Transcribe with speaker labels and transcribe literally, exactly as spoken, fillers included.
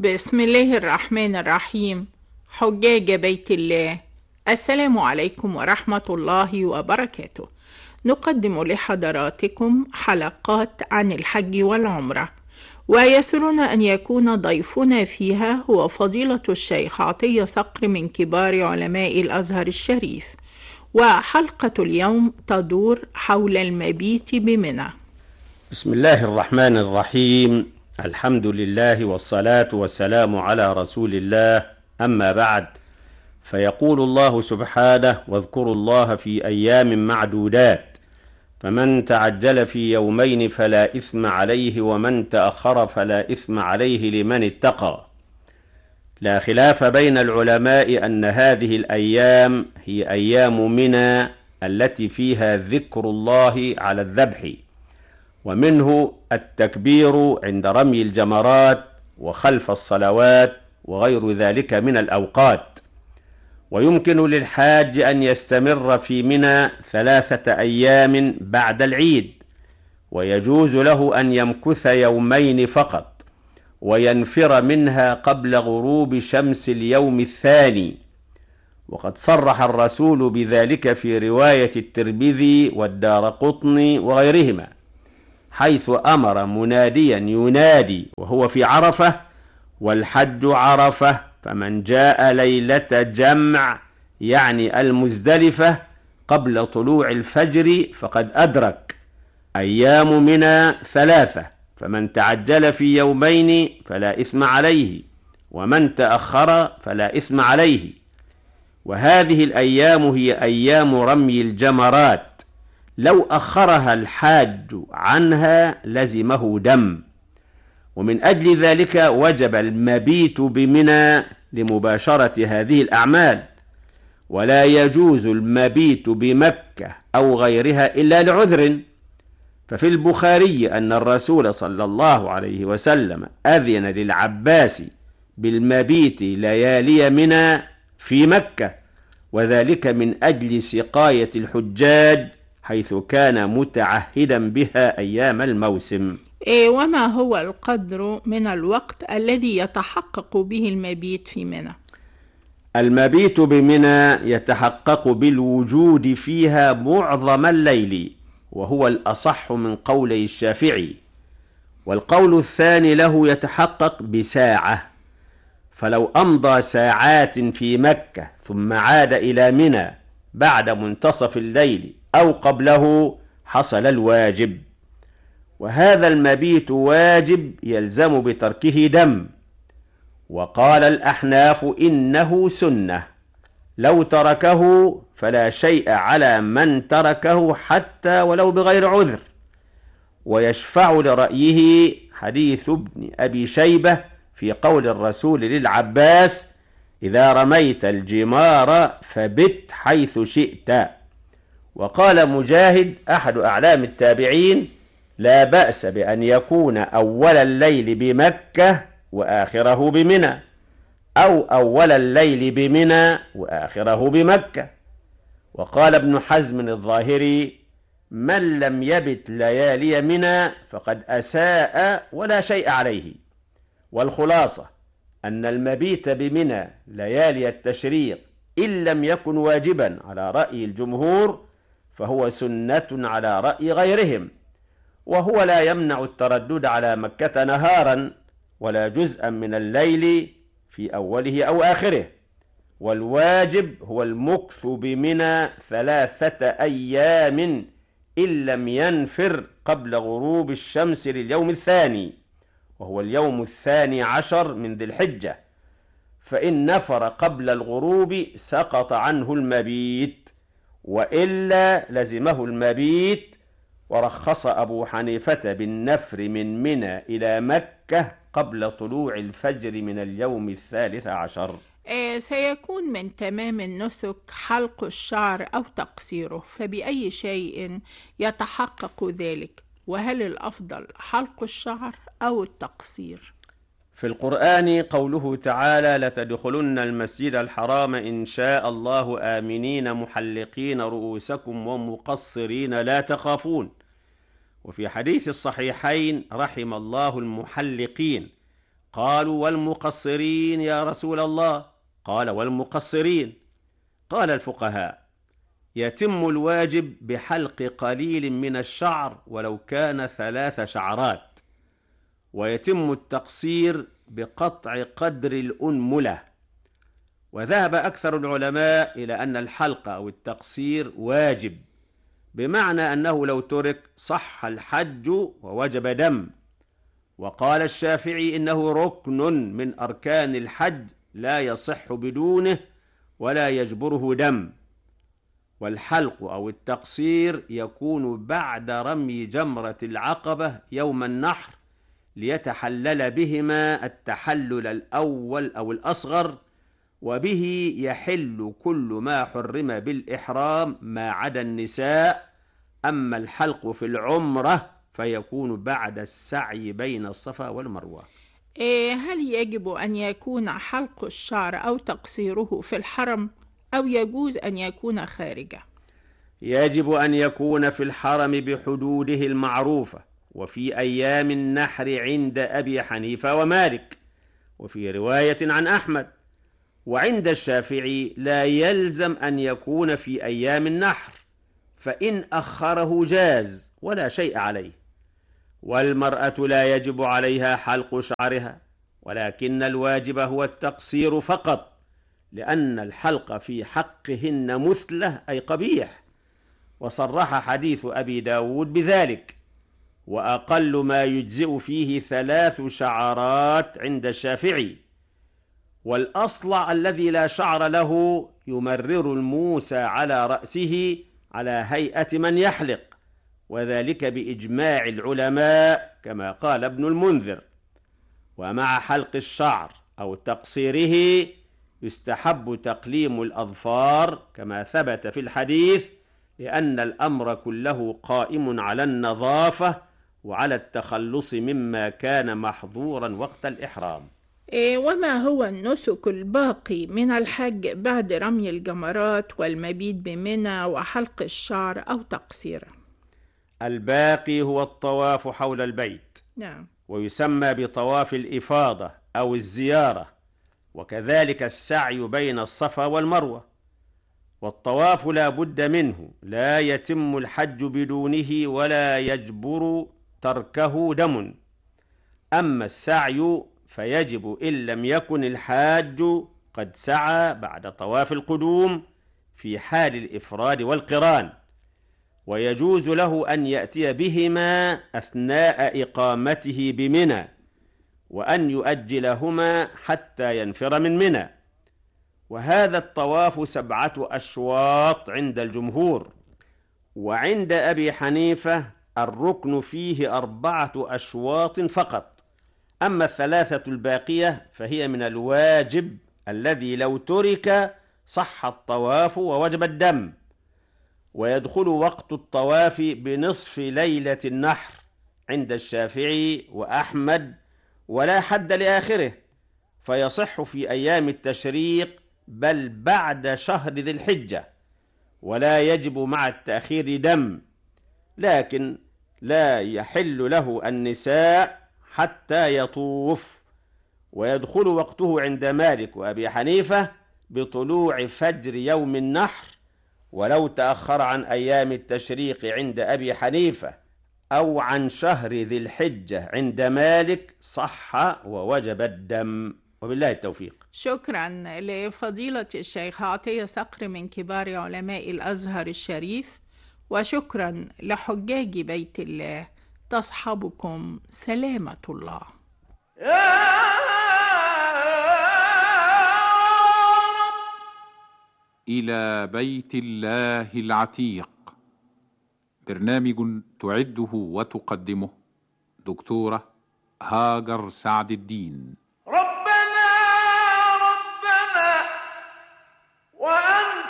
Speaker 1: بسم الله الرحمن الرحيم. حجاج بيت الله، السلام عليكم ورحمة الله وبركاته. نقدم لحضراتكم حلقات عن الحج والعمرة، ويسرنا أن يكون ضيفنا فيها هو فضيلة الشيخ عطية صقر من كبار علماء الأزهر الشريف. وحلقة اليوم تدور حول المبيت بمنى.
Speaker 2: بسم الله الرحمن الرحيم. الحمد لله والصلاة والسلام على رسول الله، أما بعد، فيقول الله سبحانه: واذكروا الله في أيام معدودات، فمن تعجل في يومين فلا إثم عليه ومن تأخر فلا إثم عليه لمن اتقى. لا خلاف بين العلماء أن هذه الأيام هي أيام منى التي فيها ذكر الله على الذبح، ومنه التكبير عند رمي الجمرات وخلف الصلوات وغير ذلك من الأوقات. ويمكن للحاج أن يستمر في منى ثلاثة أيام بعد العيد، ويجوز له أن يمكث يومين فقط وينفر منها قبل غروب شمس اليوم الثاني. وقد صرح الرسول بذلك في رواية الترمذي والدارقطني وغيرهما، حيث أمر مناديا ينادي وهو في عرفة: والحج عرفة، فمن جاء ليلة جمع، يعني المزدلفة، قبل طلوع الفجر فقد أدرك. أيام منى ثلاثة، فمن تعجل في يومين فلا إثم عليه ومن تأخر فلا إثم عليه. وهذه الأيام هي أيام رمي الجمرات، لو أخرها الحاج عنها لزمه دم، ومن أجل ذلك وجب المبيت بمنى لمباشرة هذه الأعمال. ولا يجوز المبيت بمكة أو غيرها إلا لعذر، ففي البخاري أن الرسول صلى الله عليه وسلم أذن للعباس بالمبيت ليالي منى في مكة، وذلك من أجل سقاية الحجاج، حيث كان متعهدا بها أيام الموسم.
Speaker 1: إيه وما هو القدر من الوقت الذي يتحقق به المبيت في منى؟
Speaker 2: المبيت بمنى يتحقق بالوجود فيها معظم الليل، وهو الأصح من قولي الشافعي. والقول الثاني له يتحقق بساعة، فلو أمضى ساعات في مكة ثم عاد إلى منى بعد منتصف الليل أو قبله حصل الواجب. وهذا المبيت واجب يلزم بتركه دم. وقال الأحناف إنه سنة، لو تركه فلا شيء على من تركه حتى ولو بغير عذر. ويشفع لرأيه حديث ابن أبي شيبة في قول الرسول للعباس: إذا رميت الجمار فبت حيث شئت. وقال مجاهد أحد أعلام التابعين: لا بأس بأن يكون أول الليل بمكة وآخره بمنى، أو أول الليل بمنى وآخره بمكة. وقال ابن حزم الظاهري: من لم يبت ليالي منى فقد أساء ولا شيء عليه. والخلاصة أن المبيت بمنى ليالي التشريق إن لم يكن واجبا على رأي الجمهور فهو سنة على رأي غيرهم، وهو لا يمنع التردد على مكة نهارا ولا جزءا من الليل في أوله أو آخره. والواجب هو المكث بمنى ثلاثة أيام إن لم ينفر قبل غروب الشمس لليوم الثاني، وهو اليوم الثاني عشر من ذي الحجة. فإن نفر قبل الغروب سقط عنه المبيت، وإلا لزمه المبيت. ورخص أبو حنيفة بالنفر من منى إلى مكة قبل طلوع الفجر من اليوم الثالث عشر.
Speaker 1: إيه سيكون من تمام النسك حلق الشعر أو تقصيره، فبأي شيء يتحقق ذلك؟ وهل الأفضل حلق الشعر أو التقصير؟
Speaker 2: في القرآن قوله تعالى: لتدخلن المسجد الحرام إن شاء الله آمنين محلقين رؤوسكم ومقصرين لا تخافون. وفي حديث الصحيحين: رحم الله المحلقين، قالوا: والمقصرين يا رسول الله؟ قال: والمقصرين. قال الفقهاء: يتم الواجب بحلق قليل من الشعر ولو كان ثلاث شعرات، ويتم التقصير بقطع قدر الأنملة. وذهب أكثر العلماء إلى أن الحلق أو التقصير واجب، بمعنى أنه لو ترك صح الحج ووجب دم. وقال الشافعي إنه ركن من أركان الحج لا يصح بدونه ولا يجبره دم. والحلق أو التقصير يكون بعد رمي جمرة العقبة يوم النحر، ليتحلل بهما التحلل الأول أو الأصغر، وبه يحل كل ما حرم بالإحرام ما عدا النساء. أما الحلق في العمرة فيكون بعد السعي بين الصفا والمروة.
Speaker 1: هل يجب أن يكون حلق الشعر أو تقصيره في الحرم أو يجوز أن يكون خارجه؟
Speaker 2: يجب أن يكون في الحرم بحدوده المعروفة، وفي أيام النحر عند أبي حنيفة ومالك، وفي رواية عن أحمد. وعند الشافعي لا يلزم أن يكون في أيام النحر، فإن أخره جاز ولا شيء عليه. والمرأة لا يجب عليها حلق شعرها، ولكن الواجب هو التقصير فقط، لأن الحلق في حقهن مثله أي قبيح. وصرح حديث أبي داود بذلك. وأقل ما يجزئ فيه ثلاث شعرات عند الشافعي. والأصلع الذي لا شعر له يمرر الموسى على رأسه على هيئة من يحلق، وذلك بإجماع العلماء كما قال ابن المنذر. ومع حلق الشعر أو تقصيره يستحب تقليم الأظفار كما ثبت في الحديث، لأن الأمر كله قائم على النظافة وعلى التخلص مما كان محظورا وقت الإحرام.
Speaker 1: وما هو النسك الباقي من الحج بعد رمي الجمرات والمبيت بمنى وحلق الشعر أو تقصيره؟
Speaker 2: الباقي هو الطواف حول البيت،
Speaker 1: نعم،
Speaker 2: ويسمى بطواف الإفاضة أو الزيارة، وكذلك السعي بين الصفا والمروة. والطواف لا بد منه، لا يتم الحج بدونه ولا يجبر تركه دم. أما السعي فيجب إن لم يكن الحاج قد سعى بعد طواف القدوم في حال الإفراد والقران، ويجوز له أن يأتي بهما أثناء إقامته بمنى، وأن يؤجلهما حتى ينفر من منى. وهذا الطواف سبعة أشواط عند الجمهور. وعند أبي حنيفة الركن فيه أربعة أشواط فقط. أما الثلاثة الباقية فهي من الواجب الذي لو ترك صح الطواف ووجب الدم. ويدخل وقت الطواف بنصف ليلة النحر عند الشافعي وأحمد، ولا حد لآخره، فيصح في أيام التشريق بل بعد شهر ذي الحجة، ولا يجب مع التأخير دم. لكن لا يحل له النساء حتى يطوف. ويدخل وقته عند مالك وأبي حنيفة بطلوع فجر يوم النحر، ولو تأخر عن أيام التشريق عند أبي حنيفة أو عن شهر ذي الحجة عند مالك صح ووجب الدم. وبالله التوفيق.
Speaker 1: شكرا لفضيلة الشيخ عطية صقر من كبار علماء الأزهر الشريف، وشكرا لحجاج بيت الله. تصحبكم سلامة الله.
Speaker 3: إلى بيت الله العتيق، برنامج تعده وتقدمه دكتورة هاجر سعد الدين.